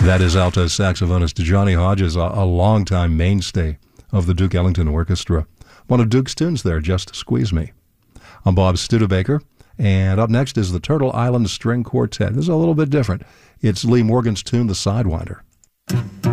That is alto saxophonist Johnny Hodges, a longtime mainstay of the Duke Ellington Orchestra. One of Duke's tunes there, Just Squeeze Me. I'm Bob Studebaker, and up next is the Turtle Island String Quartet. This is a little bit different. It's Lee Morgan's tune, The Sidewinder.